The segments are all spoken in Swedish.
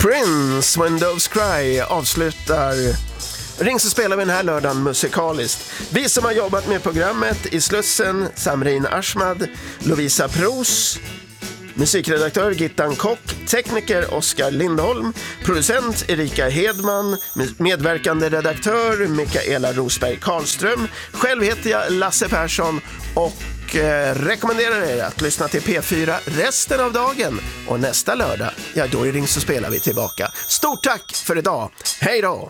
Prince, When Doves Cry avslutar Ring så spelar vi den här lördagen musikaliskt. Vi som har jobbat med programmet i Slussen, Samrin Ahmad, Lovisa Pros, musikredaktör Gittan Kock, tekniker Oskar Lindholm, producent Erika Hedman, medverkande redaktör Mikaela Rosberg Karlström. Själv heter jag Lasse Persson och rekommenderar er att lyssna till P4 resten av dagen. Och nästa lördag, ja då i Ring så spelar vi tillbaka. Stort tack för idag. Hej då!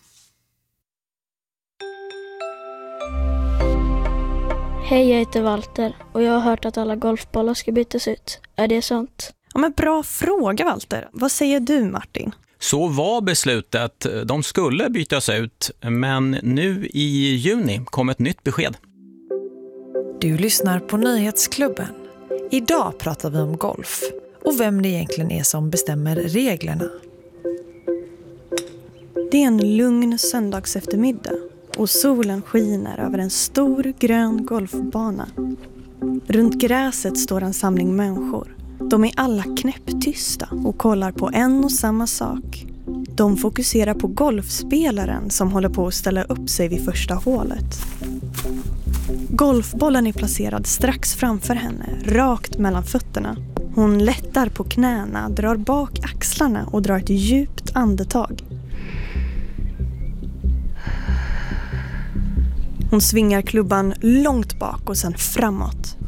Hej, jag heter Walter och jag har hört att alla golfbollar ska bytas ut. Är det sant? Ja, men bra fråga, Walter. Vad säger du, Martin? Så var beslutet. De skulle bytas ut, men nu i juni kom ett nytt besked. Du lyssnar på Nyhetsklubben. Idag pratar vi om golf och vem det egentligen är som bestämmer reglerna. Det är en lugn söndags eftermiddag och solen skiner över en stor grön golfbana. Runt gräset står en samling människor. De är alla knäpptysta och kollar på en och samma sak. De fokuserar på golfspelaren som håller på att ställa upp sig vid första hålet. Golfbollen är placerad strax framför henne, rakt mellan fötterna. Hon lättar på knäna, drar bak axlarna och drar ett djupt andetag. Hon svingar klubban långt bak och sen framåt.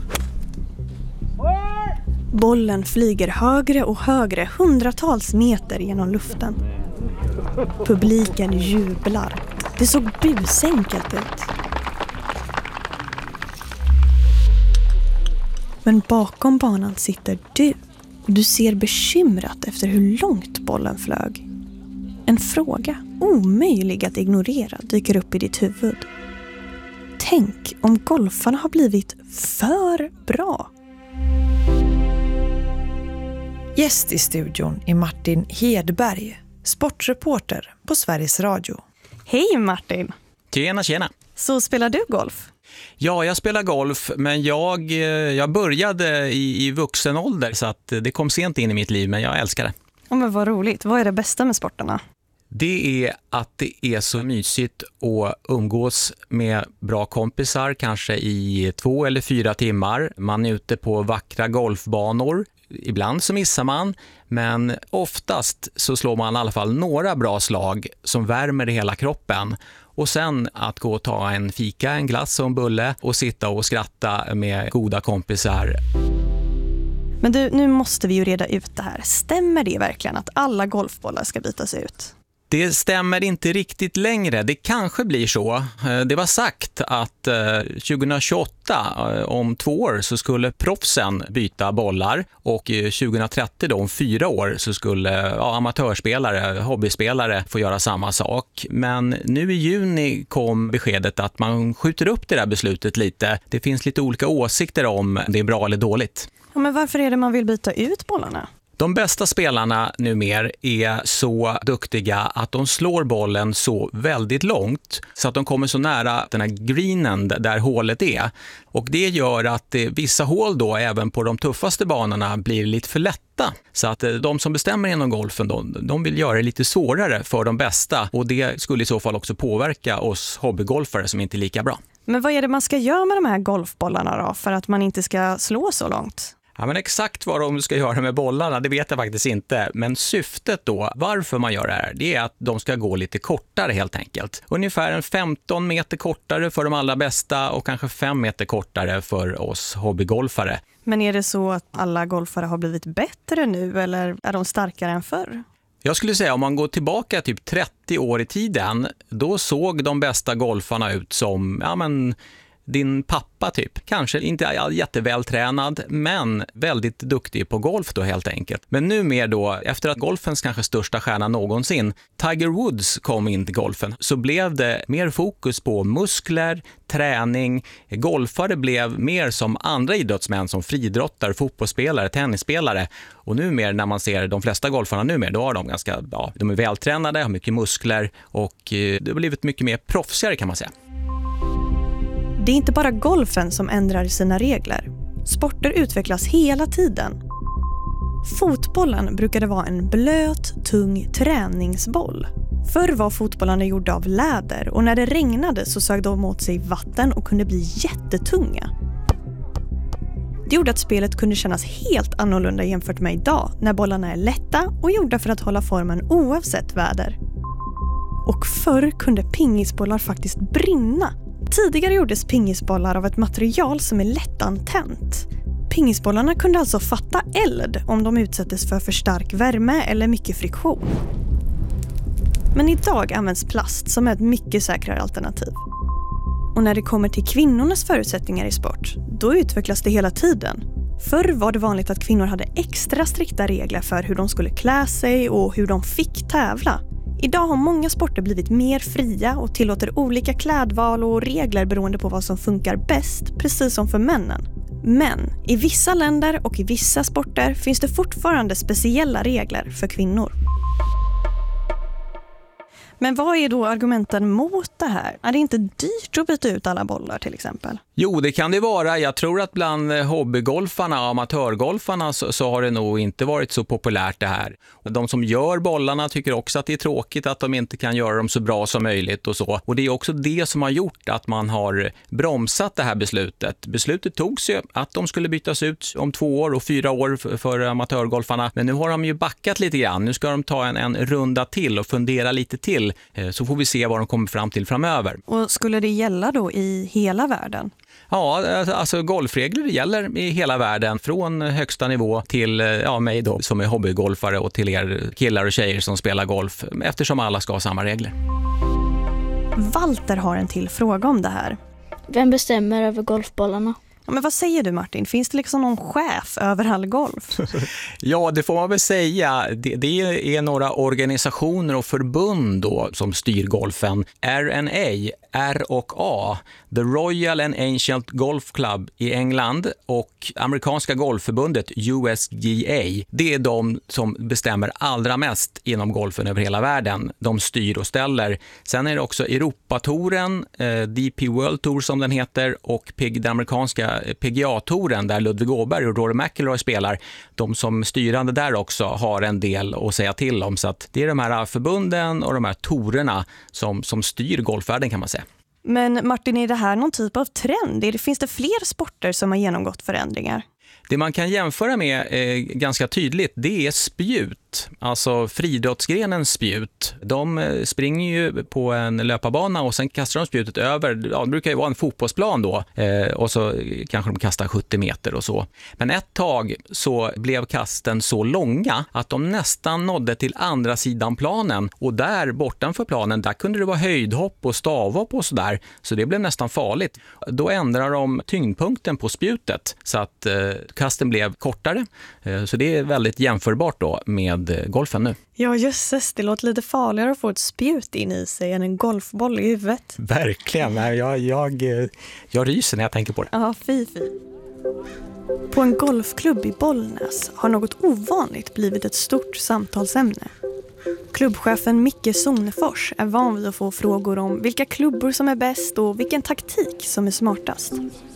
Bollen flyger högre och högre, hundratals meter genom luften. Publiken jublar. Det såg busenkelt ut. Men bakom banan sitter du. Och du ser bekymrat efter hur långt bollen flög. En fråga, omöjlig att ignorera, dyker upp i ditt huvud. Tänk om golfarna har blivit för bra. Gäst i studion är Martin Hedberg, sportreporter på Sveriges Radio. Hej Martin! Tjena. Så spelar du golf? Ja, jag spelar golf, men jag började i vuxen ålder så att det kom sent in i mitt liv, men jag älskar det. Ja, men vad roligt. Vad är det bästa med sporterna? Det är att det är så mysigt att umgås med bra kompisar, kanske i 2 eller 4 timmar. Man är ute på vackra golfbanor. Ibland så missar man, men oftast så slår man i alla fall några bra slag som värmer hela kroppen. Och sen att gå och ta en fika, en glass och en bulle och sitta och skratta med goda kompisar. Men du, nu måste vi ju reda ut det här. Stämmer det verkligen att alla golfbollar ska bytas ut? Det stämmer inte riktigt längre. Det kanske blir så. Det var sagt att 2028, om 2 år, så skulle proffsen byta bollar. Och 2030, då, om 4 år, så skulle amatörspelare, hobbyspelare få göra samma sak. Men nu i juni kom beskedet att man skjuter upp det där beslutet lite. Det finns lite olika åsikter om det är bra eller dåligt. Ja, men varför är det man vill byta ut bollarna? De bästa spelarna numera är så duktiga att de slår bollen så väldigt långt så att de kommer så nära den här greenen där hålet är. Och det gör att vissa hål då, även på de tuffaste banorna, blir lite för lätta. Så att de som bestämmer inom golfen de vill göra det lite svårare för de bästa. Och det skulle i så fall också påverka oss hobbygolfare som inte är lika bra. Men vad är det man ska göra med de här golfbollarna då för att man inte ska slå så långt? Ja, men exakt vad de ska göra med bollarna, det vet jag faktiskt inte. Men syftet då, varför man gör det här, det är att de ska gå lite kortare helt enkelt. Ungefär en 15 meter kortare för de allra bästa och kanske 5 meter kortare för oss hobbygolfare. Men är det så att alla golfare har blivit bättre nu eller är de starkare än förr? Jag skulle säga om man går tillbaka typ 30 år i tiden, då såg de bästa golfarna ut som, din pappa typ. Kanske inte jättevältränad, men väldigt duktig på golf då helt enkelt. Men nu mer då, efter att golfens kanske största stjärna någonsin, Tiger Woods, kom in till golfen, så blev det mer fokus på muskler, träning. Golfare blev mer som andra idrottsmän, som friidrottare, fotbollsspelare, tennisspelare. Och nu mer när man ser de flesta golfarna nu mer, då har de de är vältränade, har mycket muskler och det har blivit mycket mer proffsigare kan man säga. Det är inte bara golfen som ändrar sina regler. Sporter utvecklas hela tiden. Fotbollen brukade vara en blöt, tung träningsboll. Förr var fotbollarna gjorda av läder och när det regnade så sög de åt sig vatten och kunde bli jättetunga. Det gjorde att spelet kunde kännas helt annorlunda jämfört med idag när bollarna är lätta och gjorda för att hålla formen oavsett väder. Och förr kunde pingisbollar faktiskt brinna. Tidigare gjordes pingisbollar av ett material som är lättantänt. Pingisbollarna kunde alltså fatta eld om de utsattes för stark värme eller mycket friktion. Men idag används plast som är ett mycket säkrare alternativ. Och när det kommer till kvinnornas förutsättningar i sport, då utvecklas det hela tiden. Förr var det vanligt att kvinnor hade extra strikta regler för hur de skulle klä sig och hur de fick tävla. Idag har många sporter blivit mer fria och tillåter olika klädval och regler beroende på vad som funkar bäst, precis som för männen. Men i vissa länder och i vissa sporter finns det fortfarande speciella regler för kvinnor. Men vad är då argumenten mot det här? Är det inte dyrt att byta ut alla bollar till exempel? Jo, det kan det vara. Jag tror att bland hobbygolfarna och amatörgolfarna så har det nog inte varit så populärt det här. De som gör bollarna tycker också att det är tråkigt att de inte kan göra dem så bra som möjligt och så. Och det är också det som har gjort att man har bromsat det här beslutet. Beslutet togs ju att de skulle bytas ut om 2 år och 4 år för amatörgolfarna. Men nu har de ju backat lite grann. Nu ska de ta en runda till och fundera lite till. Så får vi se vad de kommer fram till framöver. Och skulle det gälla då i hela världen? Ja, alltså golfregler gäller i hela världen. Från högsta nivå till mig då som är hobbygolfare och till er killar och tjejer som spelar golf. Eftersom alla ska ha samma regler. Walter har en till fråga om det här. Vem bestämmer över golfbollarna? Ja, men vad säger du Martin? Finns det liksom någon chef över all golf? Ja, det får man väl säga. Det är några organisationer och förbund då som styr golfen. RNA, R&A, The Royal and Ancient Golf Club i England och amerikanska golfförbundet USGA. Det är de som bestämmer allra mest inom golfen över hela världen. De styr och ställer. Sen är det också Europatouren, DP World Tour som den heter och den amerikanska PGA-touren där Ludvig Åberg och Rory McIlroy spelar. De som styrande där också har en del att säga till om. Så att det är de här förbunden och de här tourerna som styr golfvärlden kan man säga. Men Martin, är det här någon typ av trend? Finns det fler sporter som har genomgått förändringar? Det man kan jämföra med ganska tydligt, det är spjut. Alltså friidrottsgrenens spjut. De springer ju på en löparbana och sen kastar de spjutet över. Ja, det brukar ju vara en fotbollsplan då. Och så kanske de kastar 70 meter och så. Men ett tag så blev kasten så långa att de nästan nådde till andra sidan planen. Och där bortanför planen, där kunde det vara höjdhopp och stavhopp och sådär. Så det blev nästan farligt. Då ändrar de tyngdpunkten på spjutet så att kasten blev kortare. Så det är väldigt jämförbart då med golfen nu. Ja, jösses, det låter lite farligare att få ett spjut in i sig än en golfboll i huvudet. Verkligen, jag ryser när jag tänker på det. Ja, fy. På en golfklubb i Bollnäs har något ovanligt blivit ett stort samtalsämne. Klubbchefen Micke Sonefors är van vid att få frågor om vilka klubbor som är bäst och vilken taktik som är smartast.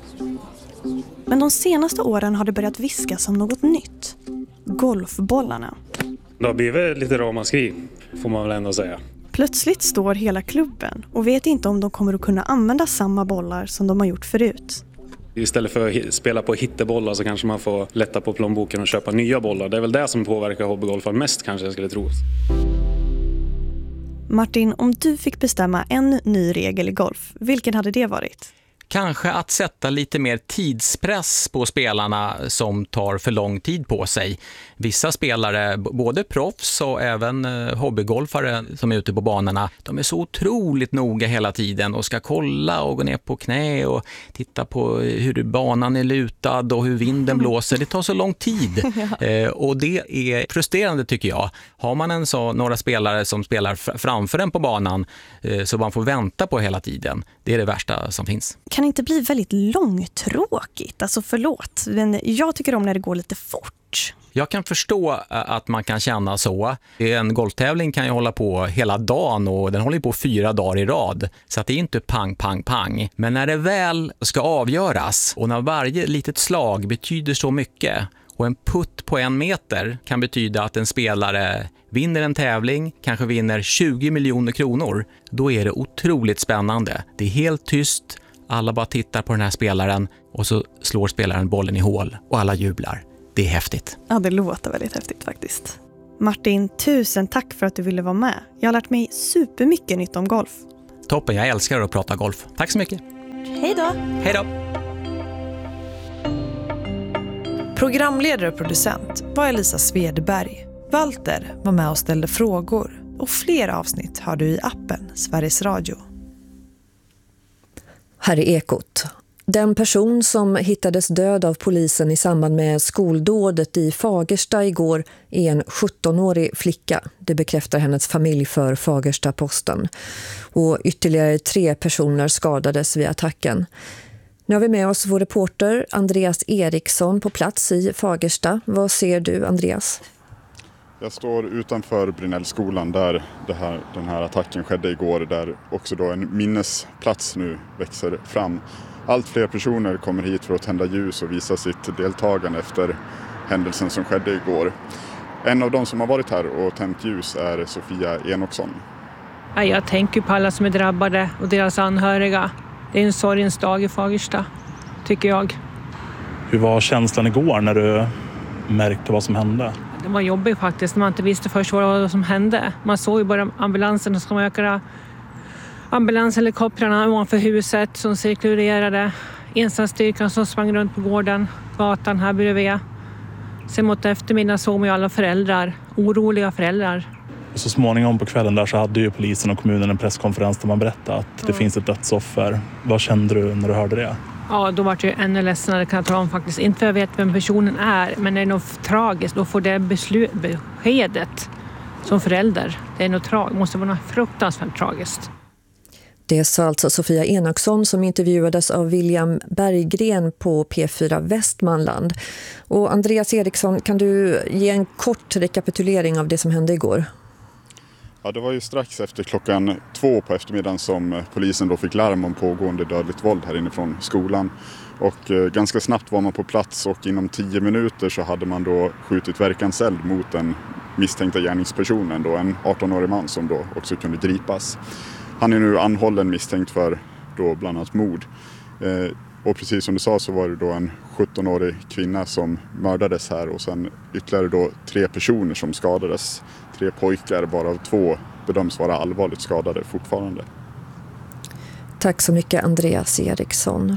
Men de senaste åren har det börjat viskas om något nytt. Golfbollarna. Det har blivit lite ramaskri, får man väl ändå säga. Plötsligt står hela klubben och vet inte om de kommer att kunna använda samma bollar som de har gjort förut. Istället för att spela på hittebollar så kanske man får lätta på plånboken och köpa nya bollar. Det är väl det som påverkar hobbygolfaren mest kanske jag skulle tro. Martin, om du fick bestämma en ny regel i golf, vilken hade det varit? Kanske att sätta lite mer tidspress på spelarna som tar för lång tid på sig. Vissa spelare, både proffs och även hobbygolfare som är ute på banorna, de är så otroligt noga hela tiden och ska kolla och gå ner på knä och titta på hur banan är lutad och hur vinden blåser. Det tar så lång tid och det är frustrerande tycker jag. Har man några spelare som spelar framför en på banan så man får vänta på hela tiden, det är det värsta som finns. Kan inte bli väldigt långtråkigt? Alltså förlåt, men jag tycker om när det går lite fort. Jag kan förstå att man kan känna så. En golftävling kan ju hålla på hela dagen och den håller på 4 dagar i rad. Så att det är inte pang, pang, pang. Men när det väl ska avgöras och när varje litet slag betyder så mycket Och en putt på 1 meter kan betyda att en spelare vinner en tävling, kanske vinner 20 miljoner kronor. Då är det otroligt spännande. Det är helt tyst, alla bara tittar på den här spelaren och så slår spelaren bollen i hål och alla jublar. Det är häftigt. Ja, det låter väldigt häftigt faktiskt. Martin, tusen tack för att du ville vara med. Jag har lärt mig supermycket nytt om golf. Toppen, jag älskar att prata golf. Tack så mycket. Hej då! Hej då! Programledare och producent var Elisa Svedberg. Walter var med och ställde frågor. Och fler avsnitt har du i appen Sveriges Radio. Här är Ekot. Den person som hittades död av polisen i samband med skoldådet i Fagersta igår är en 17-årig flicka. Det bekräftar hennes familj för Fagersta-Posten. Och ytterligare 3 personer skadades vid attacken. Nu har vi med oss vår reporter Andreas Eriksson på plats i Fagersta. Vad ser du, Andreas? Jag står utanför Brinellskolan där den här attacken skedde igår, där också då en minnesplats nu växer fram. Allt fler personer kommer hit för att tända ljus och visa sitt deltagande efter händelsen som skedde igår. En av de som har varit här och tänt ljus är Sofia Enoksson. Jag tänker på alla som är drabbade och deras anhöriga. Det är en sorgens dag i Fagersta, tycker jag. Hur var känslan igår när du märkte vad som hände? Det var jobbigt faktiskt när man inte visste först vad som hände. Man såg ju bara ambulansen som ökade. Ambulanshelikoptrarna ovanför huset som cirkulerade. Ensamstyrkan som sprang runt på gården, gatan här bredvid. Sen mot eftermiddagen såg man ju alla föräldrar, oroliga föräldrar. Så småningom på kvällen där så hade ju polisen och kommunen en presskonferens där man berättade att det finns ett dödsoffer. Vad kände du när du hörde det? Ja, då var det ju ännu ledsenare, kan jag tala om faktiskt. Inte för jag vet vem personen är, men det är nog tragiskt. Då får det beskedet som förälder. Det är nog måste vara något fruktansvärt tragiskt. Det sa alltså Sofia Enoksson som intervjuades av William Berggren på P4 Västmanland. Och Andreas Eriksson, kan du ge en kort rekapitulering av det som hände igår? Ja, det var ju strax efter 2:00 på eftermiddagen som polisen då fick larm om pågående dödligt våld här inifrån skolan. Och ganska snabbt var man på plats och inom 10 minuter så hade man då skjutit verkanseld mot den misstänkta gärningspersonen, då en 18-årig man som då också kunde gripas. Han är nu anhållen misstänkt för då bland annat mord. Och precis som du sa så var det då en 17-årig kvinna som mördades här och sen ytterligare då 3 personer som skadades. 3 pojkar, varav 2 bedöms vara allvarligt skadade fortfarande. Tack så mycket, Andreas Eriksson.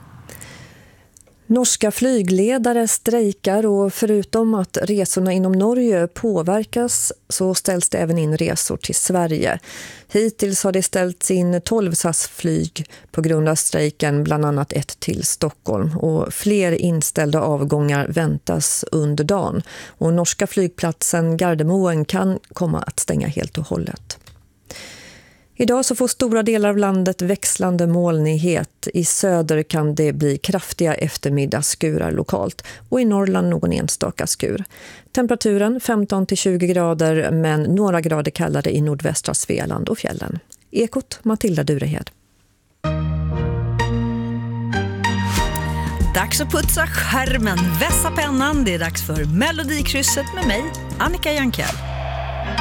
Norska flygledare strejkar och förutom att resorna inom Norge påverkas så ställs det även in resor till Sverige. Hittills har det ställts in 12 SAS-flyg på grund av strejken, bland annat 1 till Stockholm. Och fler inställda avgångar väntas under dagen. Och norska flygplatsen Gardermoen kan komma att stänga helt och hållet. Idag så får stora delar av landet växlande molnighet. I söder kan det bli kraftiga eftermiddagsskurar lokalt och i Norrland någon enstaka skur. Temperaturen 15-20 grader men några grader kallare i nordvästra Svealand och fjällen. Ekot, Matilda Durehed. Dags att putsa skärmen, vässa pennan. Det är dags för Melodikrysset med mig, Annika Jankell.